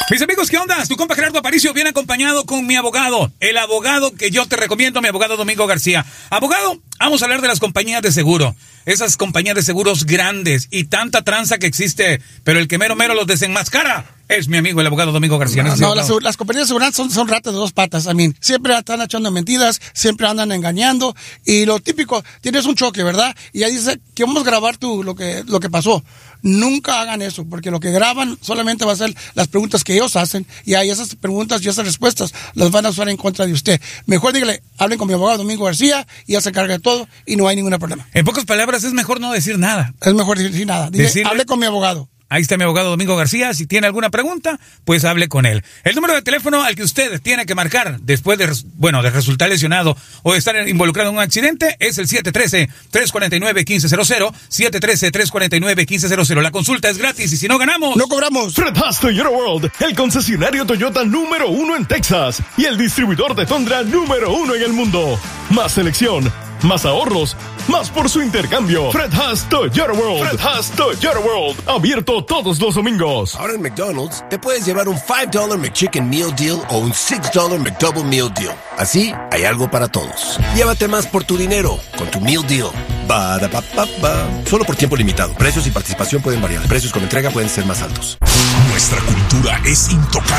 Mis amigos, ¿qué onda? Tu compa Gerardo Aparicio viene acompañado con mi abogado, el abogado que yo te recomiendo, mi abogado Domingo García. Abogado, vamos a hablar de las compañías de seguro. Esas compañías de seguros grandes y tanta tranza que existe, pero el que mero los desenmascara es mi amigo el abogado Domingo García. No, las compañías de seguridad son ratas de dos patas. Siempre están echando mentiras, siempre andan engañando. Y lo típico, tienes un choque, ¿verdad? Y ahí dice que vamos a grabar lo que pasó. Nunca hagan eso, porque lo que graban solamente va a ser las preguntas que ellos hacen, y ahí esas preguntas y esas respuestas las van a usar en contra de usted. Mejor dígale, hablen con mi abogado Domingo García, y él se encarga de todo, y no hay ningún problema. En pocas palabras, es mejor no decir nada. Es mejor decir nada. Hable con mi abogado. Ahí está mi abogado Domingo García. Si tiene alguna pregunta, pues hable con él. El número de teléfono al que usted tiene que marcar después de resultar lesionado o de estar involucrado en un accidente es el 713-349-1500, 713-349-1500. La consulta es gratis y si no ganamos, no cobramos. Fred Haas Toyota World, el concesionario Toyota número 1 en Texas y el distribuidor de Tundra número 1 en el mundo. Más selección, más ahorros, más por su intercambio. Fred Haas Toyota World. Fred Haas Toyota World. Abierto todos los domingos. Ahora en McDonald's te puedes llevar un $5 McChicken Meal Deal o un $6 McDouble Meal Deal. Así hay algo para todos. Llévate más por tu dinero con tu Meal Deal. Ba-da-ba-ba-ba. Solo por tiempo limitado. Precios y participación pueden variar. Precios con entrega pueden ser más altos. Nuestra cultura es intocable.